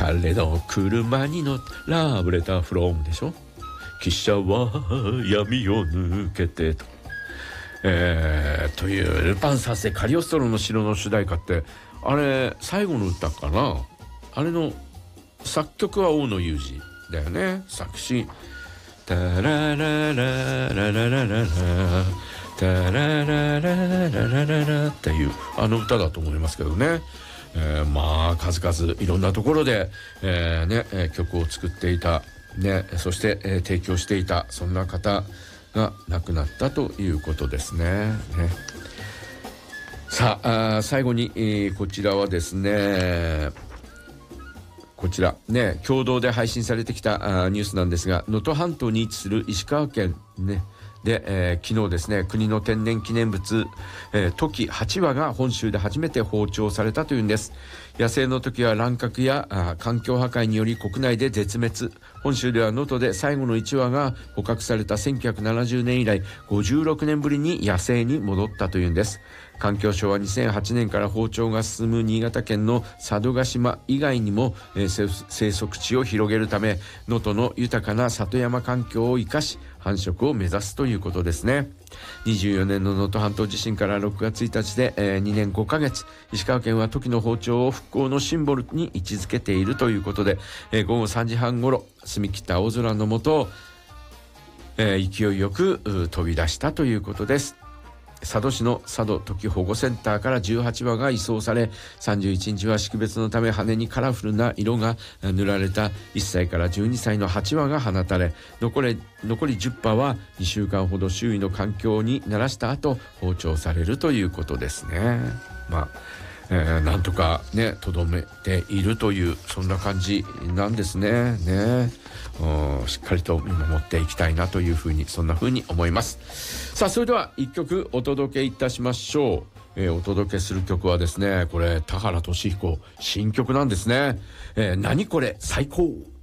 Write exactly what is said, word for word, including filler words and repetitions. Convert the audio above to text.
誰の車に乗ってラブレターフロムでしょ。汽車は闇を抜けてと、えー、というルパン三世カリオストロの城の主題歌って、あれ最後の歌かな。あれの作曲は大野裕二だよね。作詞タララララララララタラララララララっていうあの歌だと思いますけどね。えー、まあ数々いろんなところで、えーねえー、曲を作っていた、ね、そして、えー、提供していた、そんな方が亡くなったということですね。ね、さあ、あ最後に、えー、こちらはですね、こちらね、共同で配信されてきたあニュースなんですが、能登半島に位置する石川県ねで、えー、昨日ですね、国の天然記念物、えー、トキはちわが本州で初めて放鳥されたというんです。野生のトキは乱獲やあ環境破壊により国内で絶滅。本州では能登で最後のいちわが捕獲されたせんきゅうひゃくななじゅうねん以来ごじゅうろくねんぶりに野生に戻ったというんです。環境省はにせんはちねんから放鳥が進む新潟県の佐渡島以外にも、えー、生息地を広げるため、能登の豊かな里山環境を生かし繁殖を目指すということですね。にじゅうよねんの能登半島地震からろくがつついたちで、えー、にねんごかげつ、石川県はトキの放鳥を復興のシンボルに位置づけているということで、えー、ごごさんじはんごろ、澄み切った青空の下、えー、勢いよく飛び出したということです。佐渡市の佐渡トキ保護センターからじゅうはちわが移送され、さんじゅういちにちは識別のため羽にカラフルな色が塗られたいっさいからじゅうにさいのはちわが放たれ、残り残りじゅっぱはにしゅうかんほど周囲の環境に慣らした後放鳥されるということですね。まあ、えー、なんとかねとどめているという、そんな感じなんですね。ね、しっかりと見守っていきたいなというふうに、そんなふうに思います。さあ、それではいっきょくお届けいたしましょう。えー、お届けする曲はですね、これ田原俊彦新曲なんですね。えー、何これ最高。